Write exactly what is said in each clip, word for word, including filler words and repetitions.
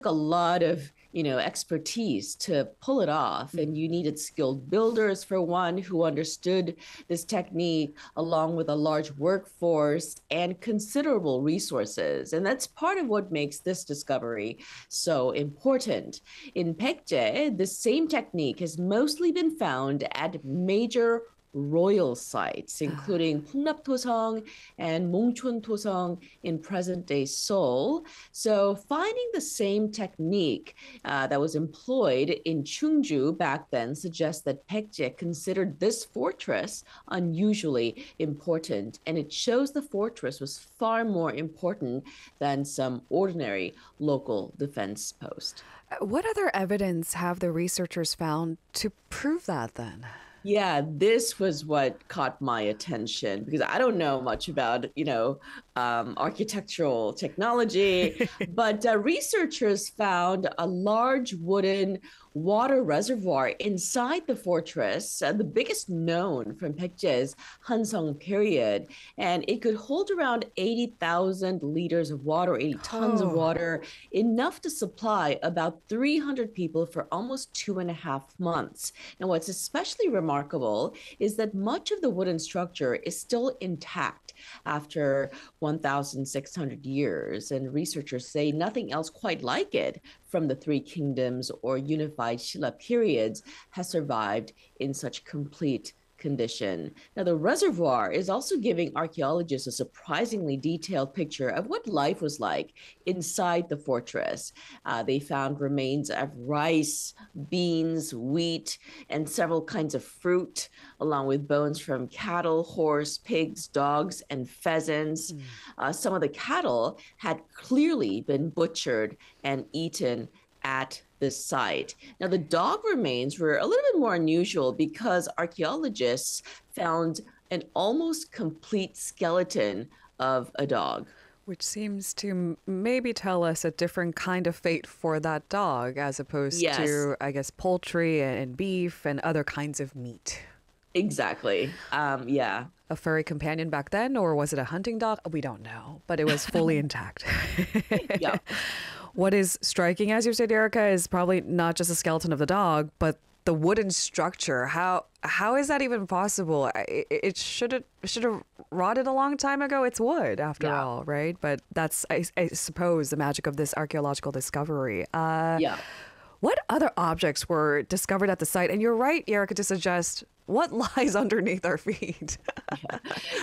a lot of, you know, expertise to pull it off. And you needed skilled builders, for one, who understood this technique, along with a large workforce and considerable resources. And that's part of what makes this discovery so important. In Paekje, the same technique has mostly been found at major royal sites, including Pungnap-Tosong and Mongchon-Tosong in present-day Seoul. So finding the same technique uh, that was employed in Chungju back then suggests that Paekje considered this fortress unusually important, and it shows the fortress was far more important than some ordinary local defense post. What other evidence have the researchers found to prove that then? Yeah, this was what caught my attention because I don't know much about, you know, um, architectural technology, but uh, researchers found a large wooden water reservoir inside the fortress, uh, the biggest known from Paekje's Hansong period, and it could hold around eighty thousand liters of water, eighty tons oh. of water, enough to supply about three hundred people for almost two and a half months. Now, what's especially remarkable is that much of the wooden structure is still intact after one thousand six hundred years, and researchers say nothing else quite like it from the Three Kingdoms or unified Shilla periods has survived in such complete condition. Now, the reservoir is also giving archaeologists a surprisingly detailed picture of what life was like inside the fortress. Uh, they found remains of rice, beans, wheat, and several kinds of fruit, along with bones from cattle, horse, pigs, dogs, and pheasants. Mm. Uh, some of the cattle had clearly been butchered and eaten at this site. Now, the dog remains were a little bit more unusual because archaeologists found an almost complete skeleton of a dog. Which seems to maybe tell us a different kind of fate for that dog as opposed yes. to, I guess, poultry and beef and other kinds of meat. Exactly. Um, yeah. A furry companion back then, or was it a hunting dog? We don't know, but it was fully intact. Yeah. What is striking, as you said, Erica, is probably not just the skeleton of the dog, but the wooden structure. How how is that even possible? It, it should have should have rotted a long time ago. It's wood, after yeah. all, right? But that's, I, I suppose, the magic of this archaeological discovery. Uh, yeah. What other objects were discovered at the site? And you're right, Erica, to suggest what lies underneath our feet. Yeah.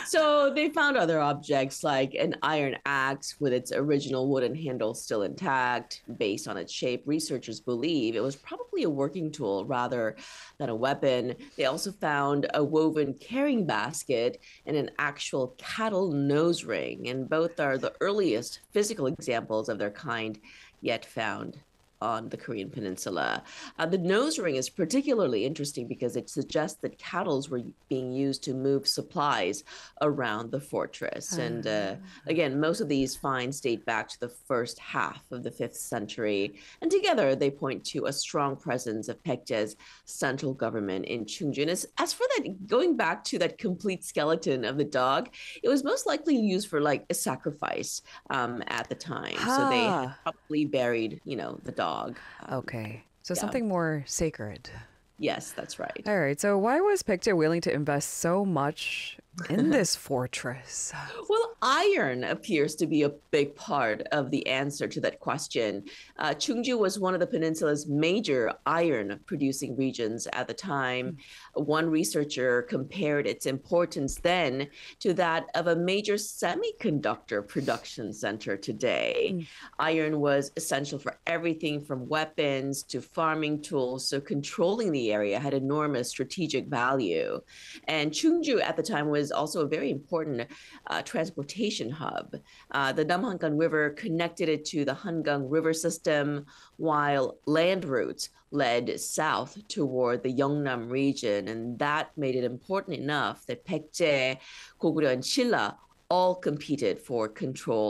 So they found other objects like an iron axe with its original wooden handle still intact. Based on its shape, researchers believe it was probably a working tool rather than a weapon. They also found a woven carrying basket and an actual cattle nose ring, and both are the earliest physical examples of their kind yet found on the Korean peninsula. Uh, the nose ring is particularly interesting because it suggests that cattle were being used to move supplies around the fortress. Uh, and uh, again, most of these finds date back to the first half of the fifth century. And together they point to a strong presence of Paekje's central government in Chungju. And as, as for that, going back to that complete skeleton of the dog, it was most likely used for like a sacrifice um, at the time. Huh. So they had probably buried, you know, the dog. Um, okay. So yeah. something more sacred. Yes, that's right. All right. So why was Paekje willing to invest so much in this fortress? Well, iron appears to be a big part of the answer to that question. Uh, Chungju was one of the peninsula's major iron-producing regions at the time. Mm. One researcher compared its importance then to that of a major semiconductor production center today. Mm. Iron was essential for everything from weapons to farming tools, so controlling the area had enormous strategic value. And Chungju at the time was also a very important uh, transportation hub. Uh, the Namhangang River connected it to the Hangang River system, while land routes led south toward the Yeongnam region. And that made it important enough that Paekje, Goguryeo, and Shilla all competed for control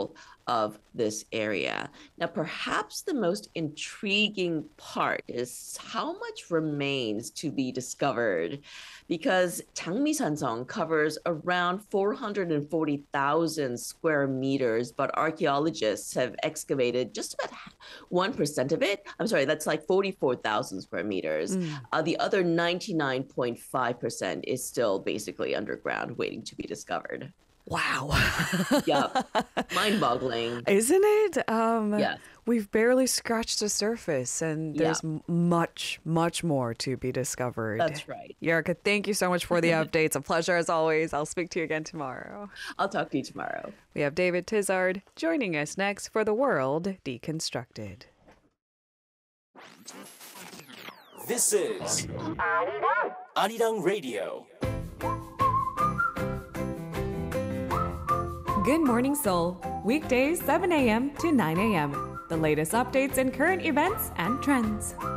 of this area. Now, perhaps the most intriguing part is how much remains to be discovered, because Changmi-Sansong covers around four hundred forty thousand square meters, but archaeologists have excavated just about one percent of it. I'm sorry, that's like forty-four thousand square meters. Mm. Uh, the other ninety-nine point five percent is still basically underground, waiting to be discovered. Wow. Yeah. Mind-boggling. Isn't it? Um, yes. We've barely scratched the surface, and there's yeah. much, much more to be discovered. That's right. Yerika, thank you so much for the updates. A pleasure as always. I'll speak to you again tomorrow. I'll talk to you tomorrow. We have David Tizard joining us next for The World Deconstructed. This is Arirang Radio. Good Morning Seoul, weekdays seven a.m. to nine a.m. The latest updates and current events and trends.